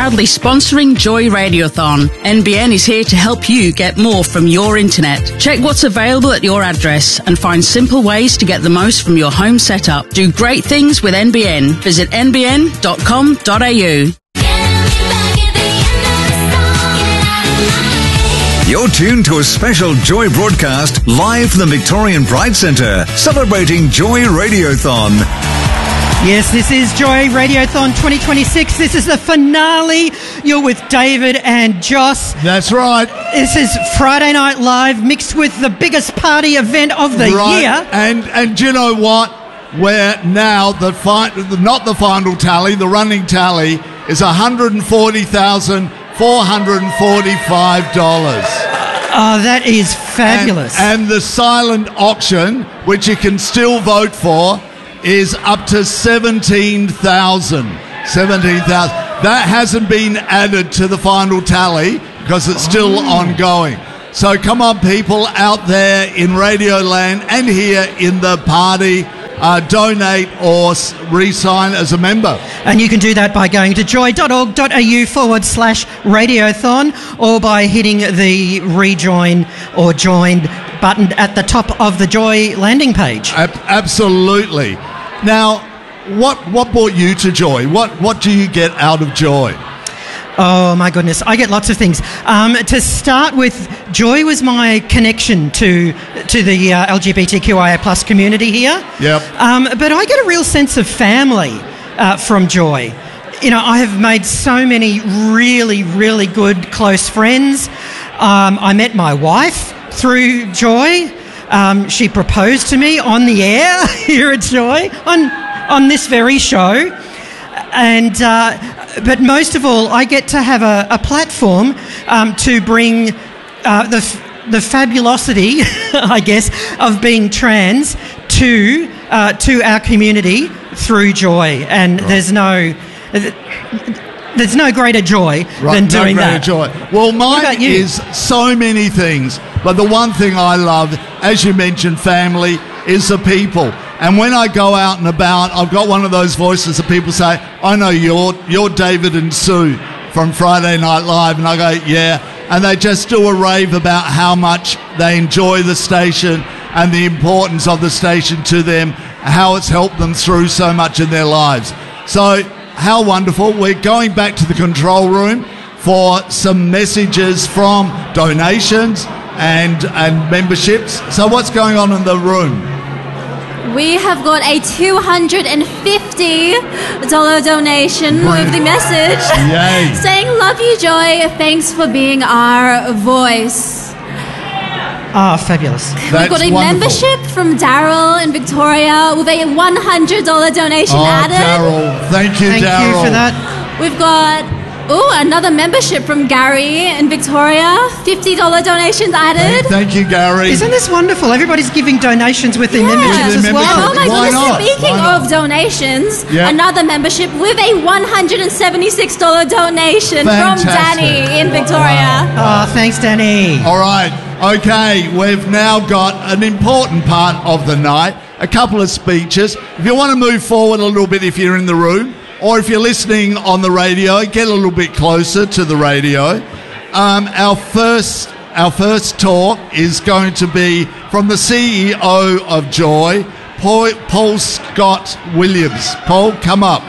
proudly sponsoring Joy Radiothon. NBN is here to help you get more from your internet. Check what's available at your address and find simple ways to get the most from your home setup. Do great things with NBN. Visit nbn.com.au. You're tuned to a special Joy broadcast live from the Victorian Pride Centre, celebrating Joy Radiothon. Yes, this is Joy Radiothon 2026. This is the finale. You're with David and Joss. That's right. This is Friday Night Live mixed with the biggest party event of the year. And do you know what? Where now not the final tally, the running tally is $140,445. Oh, that is fabulous. And the silent auction, which you can still vote for, is up to 17,000. That hasn't been added to the final tally because it's still ongoing. So come on, people out there in Radioland and here in the party, donate or re-sign as a member. And you can do that by going to joy.org.au/radiothon or by hitting the rejoin or joined button at the top of the Joy landing page. Absolutely. Now, what brought you to Joy? What do you get out of Joy? Oh, my goodness. I get lots of things. To start with, Joy was my connection to the LGBTQIA plus community here. Yep. But I get a real sense of family from Joy. You know, I have made so many really, really good, close friends. I met my wife through Joy. She proposed to me on the air here at Joy on this very show. And but most of all, I get to have a platform to bring the fabulosity, I guess, of being trans to our community through Joy. And there's no greater joy than doing that. Joy. Well, mine is so many things, but the one thing I love, as you mentioned, family, is the people. And when I go out and about, I've got one of those voices that people say, I know you're David and Sue from Friday Night Live. And I go, yeah. And they just do a rave about how much they enjoy the station and the importance of the station to them, how it's helped them through so much in their lives. So how wonderful. We're going back to the control room for some messages from donations and memberships. So what's going on in the room? We have got a $250 donation with the message saying, "Love you, Joy. Thanks for being our voice." Ah, fabulous. We've got a membership from Daryl in Victoria with a $100 donation added. Daryl. Thank you, Daryl. Thank you for that. We've got another membership from Gary in Victoria. $50 donations added. Thank you, Gary. Isn't this wonderful? Everybody's giving donations with their memberships as well. Oh my goodness, speaking of donations, another membership with a $176 donation from Danny in Victoria. Wow. Oh, thanks, Danny. All right. Okay, we've now got an important part of the night, a couple of speeches. If you want to move forward a little bit if you're in the room, or if you're listening on the radio, get a little bit closer to the radio. Our first talk is going to be from the CEO of Joy, Paul Scott Williams. Paul, come up.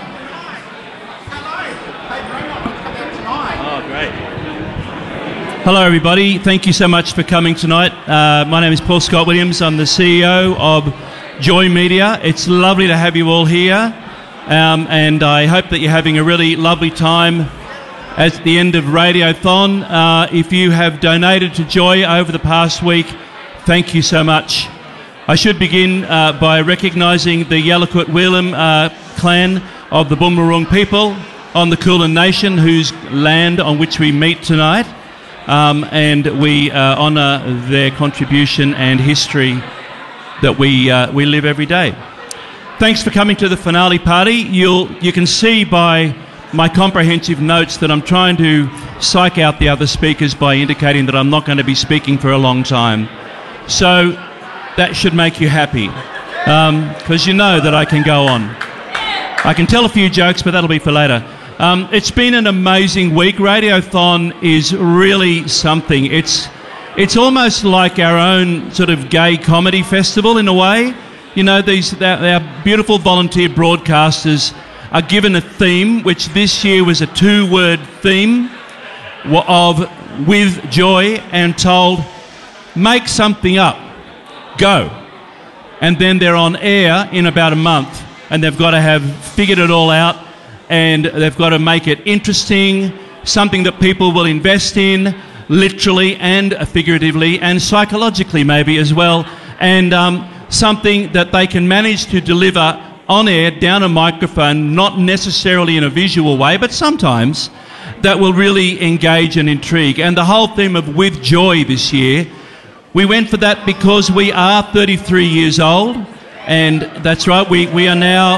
Oh, great. Hello, everybody. Thank you so much for coming tonight. My name is Paul Scott Williams. I'm the CEO of Joy Media. It's lovely to have you all here. And I hope that you're having a really lovely time at the end of Radiothon. If you have donated to Joy over the past week, thank you so much. I should begin by recognising the Yalukit Weelam clan of the Boonwurrung people on the Kulin Nation, whose land on which we meet tonight, and we honour their contribution and history that we live every day. Thanks for coming to the finale party. You can see by my comprehensive notes that I'm trying to psych out the other speakers by indicating that I'm not going to be speaking for a long time. So that should make you happy, because you know that I can go on. I can tell a few jokes, but that'll be for later. It's been an amazing week. Radiothon is really something. It's almost like our own sort of gay comedy festival in a way. You know, our beautiful volunteer broadcasters are given a theme, which this year was a 2-word theme of with joy, and told, make something up, go. And then they're on air in about a month, and they've got to have figured it all out, and they've got to make it interesting, something that people will invest in, literally and figuratively, and psychologically maybe as well, and something that they can manage to deliver on air, down a microphone, not necessarily in a visual way, but sometimes, that will really engage and intrigue. And the whole theme of With Joy this year, we went for that because we are 33 years old, and that's right, we are now...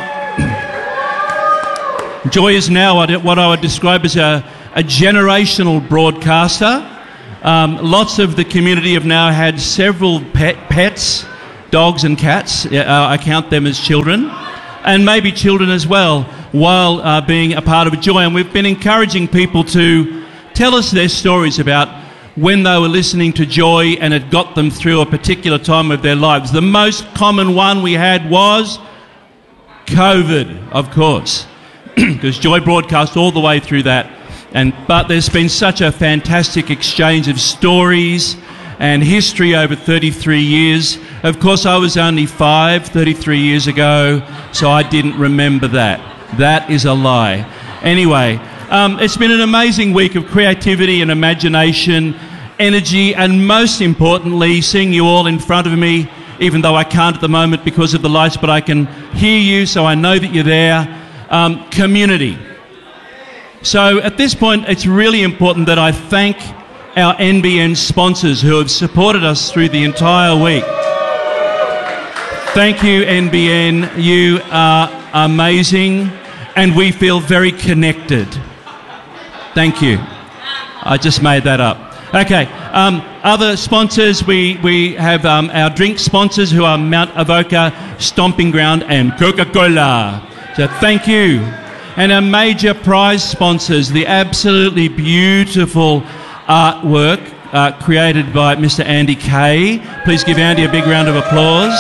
Joy is now what I would describe as a generational broadcaster. Lots of the community have now had several pets, dogs and cats. I count them as children, and maybe children as well, while being a part of Joy. And we've been encouraging people to tell us their stories about when they were listening to Joy and it got them through a particular time of their lives. The most common one we had was COVID, of course, because Joy broadcast all the way through that. But there's been such a fantastic exchange of stories and history over 33 years. Of course, I was only 33 years ago, so I didn't remember that. That is a lie. Anyway, it's been an amazing week of creativity and imagination, energy, and most importantly, seeing you all in front of me, even though I can't at the moment because of the lights, but I can hear you, so I know that you're there. Community. So at this point, it's really important that I thank our NBN sponsors who have supported us through the entire week. Thank you, NBN. You are amazing, and we feel very connected. Thank you. I just made that up. Okay, other sponsors, we have our drink sponsors who are Mount Avoca, Stomping Ground and Coca-Cola. So thank you. And our major prize sponsors, the absolutely beautiful artwork created by Mr. Andy Kay. Please give Andy a big round of applause.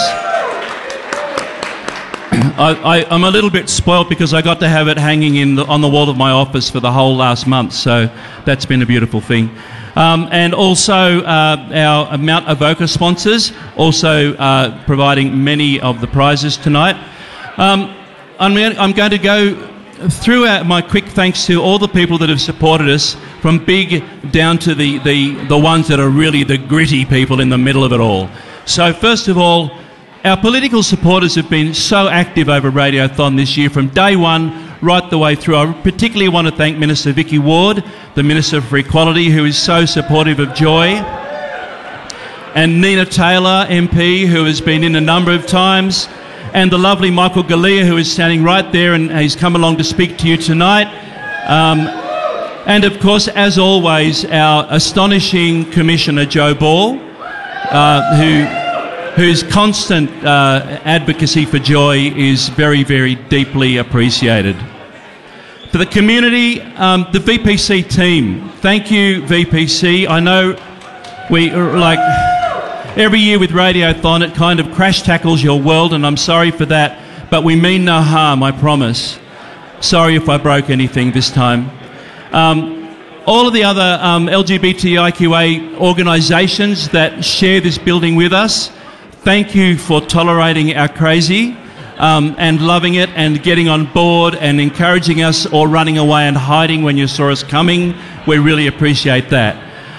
I'm a little bit spoilt because I got to have it hanging on the wall of my office for the whole last month, so that's been a beautiful thing. And also our Mount Avoca sponsors, also providing many of the prizes tonight. I'm going to go through my quick thanks to all the people that have supported us, from big down to the ones that are really the gritty people in the middle of it all. So first of all, our political supporters have been so active over Radiothon this year from day one right the way through. I particularly want to thank Minister Vicky Ward, the Minister for Equality, who is so supportive of Joy, and Nina Taylor, MP, who has been in a number of times, and the lovely Michael Galea, who is standing right there, and he's come along to speak to you tonight. And of course, as always, our astonishing Commissioner Joe Ball, whose constant advocacy for Joy is very, very deeply appreciated. For the community, the VPC team, thank you, VPC. I know every year with Radiothon, it kind of crash tackles your world, and I'm sorry for that, but we mean no harm, I promise. Sorry if I broke anything this time. All of the other LGBTIQA organisations that share this building with us, thank you for tolerating our crazy and loving it and getting on board and encouraging us, or running away and hiding when you saw us coming. We really appreciate that.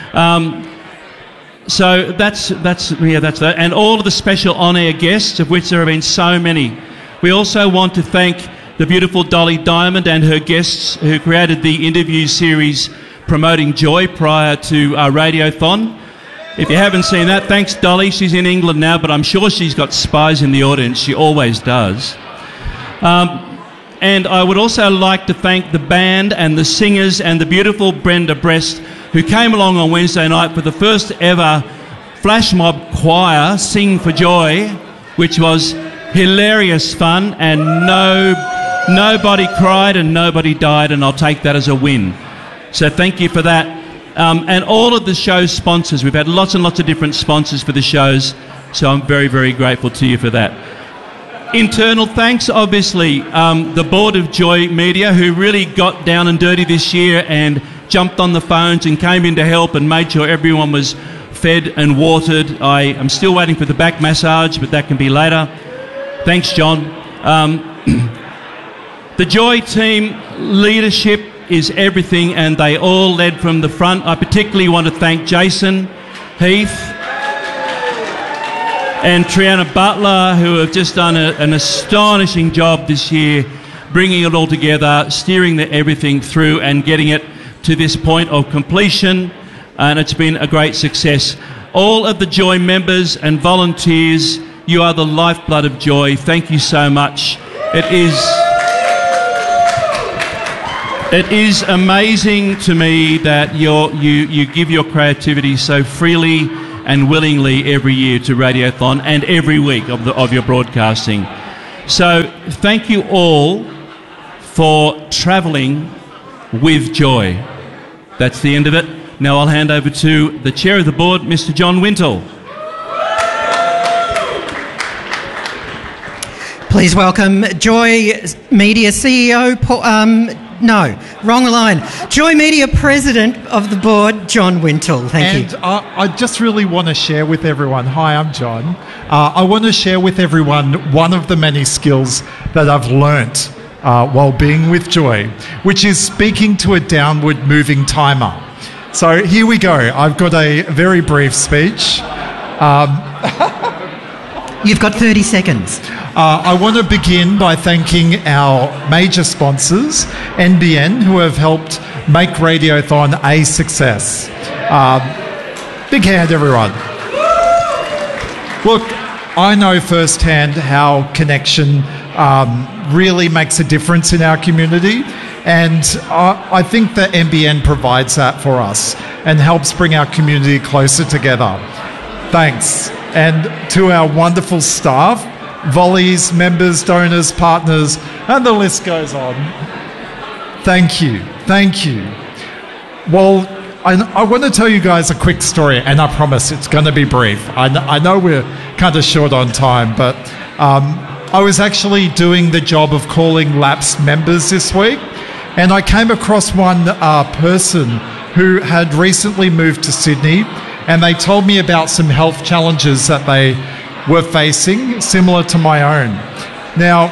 So that's that. And all of the special on-air guests, of which there have been so many. We also want to thank the beautiful Dolly Diamond and her guests who created the interview series promoting Joy prior to Radiothon. If you haven't seen that, thanks Dolly. She's in England now, but I'm sure she's got spies in the audience. She always does. And I would also like to thank the band and the singers and the beautiful Brenda Brest, who came along on Wednesday night for the first ever Flash Mob Choir Sing for Joy, which was hilarious fun, and Nobody cried and nobody died, and I'll take that as a win. So thank you for that. And all of the show's sponsors. We've had lots and lots of different sponsors for the shows, so I'm very, very grateful to you for that. Internal thanks, obviously, the board of Joy Media, who really got down and dirty this year and jumped on the phones and came in to help and made sure everyone was fed and watered. I am still waiting for the back massage, but that can be later. Thanks, John. The Joy team leadership is everything, and they all led from the front. I particularly want to thank Jason, Heath, and Triana Butler, who have just done an astonishing job this year, bringing it all together, steering everything through and getting it to this point of completion, and it's been a great success. All of the Joy members and volunteers, you are the lifeblood of Joy. Thank you so much. It is amazing to me that you give your creativity so freely and willingly every year to Radiothon and every week of your broadcasting. So thank you all for travelling with joy. That's the end of it. Now I'll hand over to the chair of the board, Mr. John Wintle. Please welcome Joy Media CEO, wrong line. Joy Media President of the board, John Wintle. Thank you. I just really want to share with everyone, hi, I'm John. I want to share with everyone one of the many skills that I've learnt while being with Joy, which is speaking to a downward moving timer. So here we go. I've got a very brief speech. You've got 30 seconds. I want to begin by thanking our major sponsors, NBN, who have helped make Radiothon a success. Big hand, everyone. Look, I know firsthand how connection really makes a difference in our community, and I think that NBN provides that for us and helps bring our community closer together. Thanks. And to our wonderful staff, volleys, members, donors, partners, and the list goes on. Thank you. Thank you. Well, I want to tell you guys a quick story, and I promise it's going to be brief. I know we're kind of short on time, but I was actually doing the job of calling lapsed members this week, and I came across one person who had recently moved to Sydney, and they told me about some health challenges that they were facing, similar to my own. Now,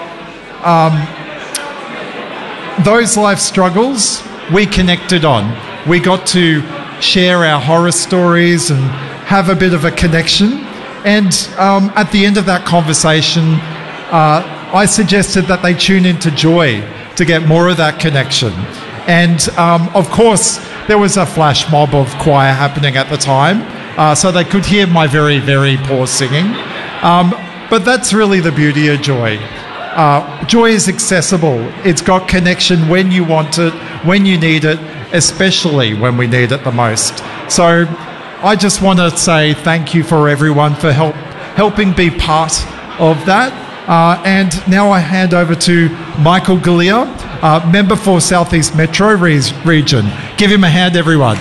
those life struggles, we connected on. We got to share our horror stories and have a bit of a connection. And at the end of that conversation, I suggested that they tune into Joy to get more of that connection. And of course, there was a flash mob of choir happening at the time, so they could hear my very, very poor singing. But that's really the beauty of Joy. Joy is accessible. It's got connection when you want it, when you need it, especially when we need it the most. So I just want to say thank you for everyone for helping be part of that. And now I hand over to Michael Galea, member for South East Metro Region. Give him a hand, everyone.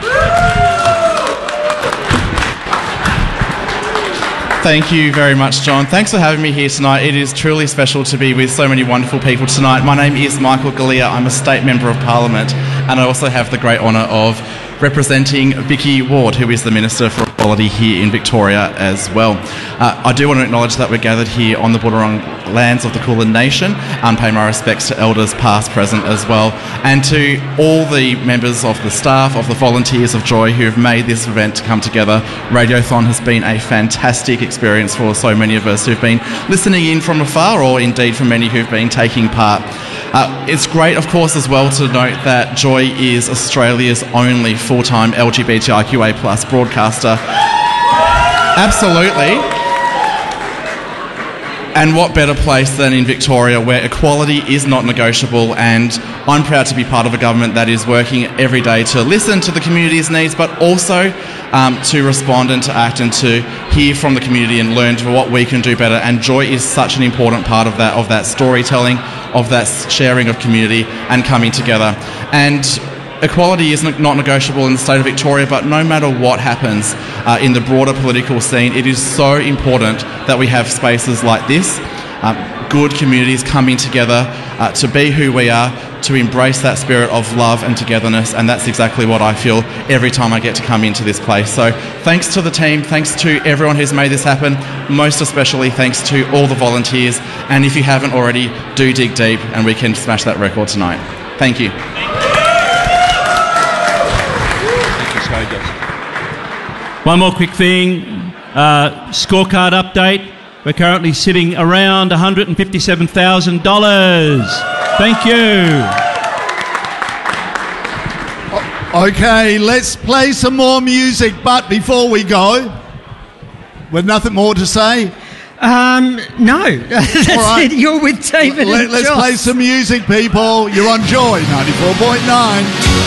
Thank you very much, John. Thanks for having me here tonight. It is truly special to be with so many wonderful people tonight. My name is Michael Galea. I'm a State Member of Parliament, and I also have the great honour of representing Vicky Ward, who is the Minister for Equality here in Victoria as well. I do want to acknowledge that we're gathered here on the Boonwurrung lands of the Kulin Nation, and pay my respects to elders past, present as well, and to all the members of the staff, of the volunteers of Joy who have made this event come together. Radiothon has been a fantastic experience for so many of us who've been listening in from afar, or indeed for many who've been taking part. It's great, of course, as well to note that Joy is Australia's only full-time LGBTIQA+ broadcaster. Absolutely. And what better place than in Victoria, where equality is not negotiable, and I'm proud to be part of a government that is working every day to listen to the community's needs, but also to respond and to act and to hear from the community and learn what we can do better. And Joy is such an important part of that storytelling, of that sharing of community and coming together. And equality is not negotiable in the state of Victoria, but no matter what happens in the broader political scene, it is so important that we have spaces like this, good communities coming together to be who we are, to embrace that spirit of love and togetherness, and that's exactly what I feel every time I get to come into this place. So thanks to the team, thanks to everyone who's made this happen, most especially thanks to all the volunteers, and if you haven't already, do dig deep and we can smash that record tonight. Thank you. One more quick thing, scorecard update. We're currently sitting around $157,000. Thank you. Okay, let's play some more music, but before we go, with nothing more to say? No. That's right. it. You're with David and Let's Joss. play some music, people. You're on Joy 94.9.